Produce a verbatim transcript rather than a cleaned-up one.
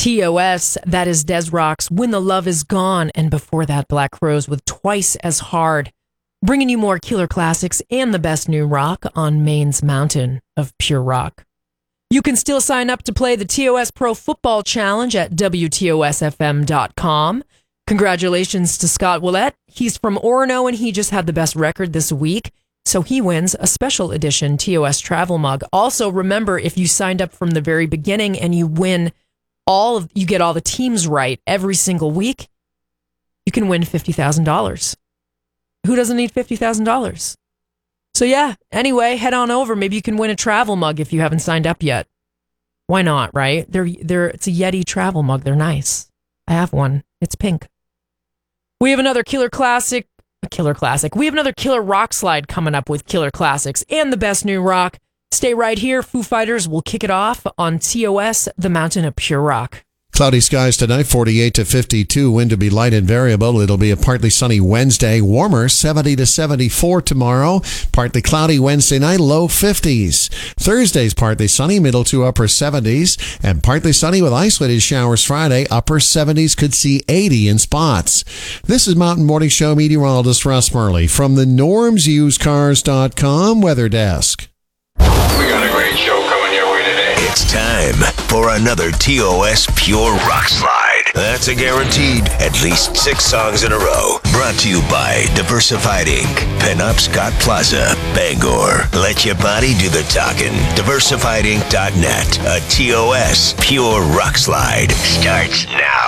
T O S, that is Des Rock's When the Love Is Gone, and before that, Black Crowes with Twice as Hard, bringing you more killer classics and the best new rock on Maine's mountain of pure rock. You can still sign up to play the T O S Pro Football Challenge at W T O S F M dot com. Congratulations to Scott Willett. He's from Orono, and he just had the best record this week, so he wins a special edition T O S travel mug. Also, remember, if you signed up from the very beginning and you win all of, you get all the teams right every single week, you can win fifty thousand dollars. Who doesn't need fifty thousand dollars? So yeah, anyway, head on over. Maybe you can win a travel mug if you haven't signed up yet. Why not, right? They're, they're, it's a Yeti travel mug. They're nice. I have one. It's pink. We have another killer classic, a killer classic. We have another killer rock slide coming up with killer classics and the best new rock. Stay right here. Foo Fighters will kick it off on T O S, the mountain of pure rock. Cloudy skies tonight, forty-eight to fifty-two. Wind to be light and variable. It'll be a partly sunny Wednesday. Warmer, seventy to seventy-four tomorrow. Partly cloudy Wednesday night, low fifties. Thursday's partly sunny, middle to upper seventies. And partly sunny with isolated showers Friday. Upper seventies, could see eighty in spots. This is Mountain Morning Show meteorologist Russ Murley from the norms used cars dot com weather desk. We got a great show coming your way today. It's time for another T O S Pure Rock Slide. That's a guaranteed at least six songs in a row. Brought to you by Diversified Incorporated. Pinup Scott Plaza, Bangor. Let your body do the talking. diversified inc dot net. A T O S Pure Rock Slide starts now.